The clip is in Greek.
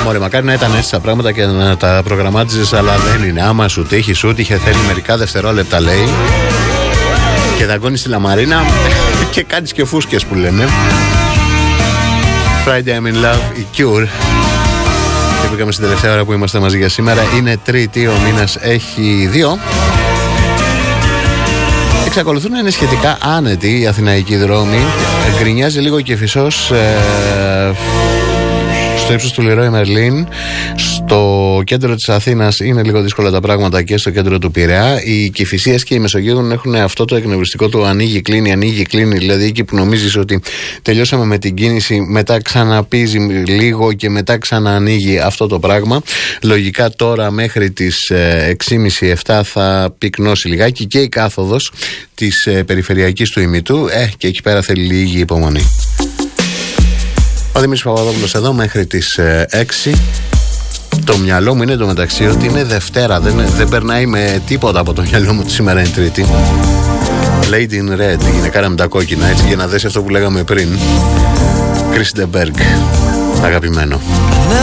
Μωρέ, μακάρι να ήταν έτσι τα πράγματα και να τα προγραμμάτιζες, αλλά δεν είναι. Άμα σου τύχει, σου τύχε, θέλει μερικά δευτερόλεπτα, λέει. Και δαγκώνεις τη λαμαρίνα και κάνεις και φούσκες που λένε. Friday I'm in love, η Cure. Και πήγαμε στην τελευταία ώρα που είμαστε μαζί για σήμερα. Είναι Τρίτη, ο μήνας έχει 2. Εξακολουθούν να είναι σχετικά άνετοι οι αθηναϊκοί δρόμοι. Γκρινιάζει λίγο και Κηφισός στο ύψος του Λιρόι Μερλίν. Στο κέντρο της Αθήνας είναι λίγο δύσκολα τα πράγματα και στο κέντρο του Πειραιά. Οι Κηφισίες και οι Μεσογείων έχουν αυτό το εκνευριστικό του ανοίγει, κλείνει. Δηλαδή εκεί που νομίζεις ότι τελειώσαμε με την κίνηση, μετά ξαναπίζει λίγο και μετά ξαναανοίγει αυτό το πράγμα. Λογικά τώρα μέχρι τις 6.30-7 θα πυκνώσει λιγάκι και η κάθοδος της περιφερειακής του ημιτού. Και εκεί πέρα θέλει λίγη υπομονή. Ο Δημήτρης Παπαδόπουλος εδώ μέχρι τις 6. Το μυαλό μου είναι το μεταξύ ότι είναι Δευτέρα. Δεν περνάει με τίποτα από το μυαλό μου ότι σήμερα είναι Τρίτη. Lady in Red, η γυναικάρα με τα κόκκινα, έτσι για να δέσει αυτό που λέγαμε πριν. Chris de Berg, αγαπημένο.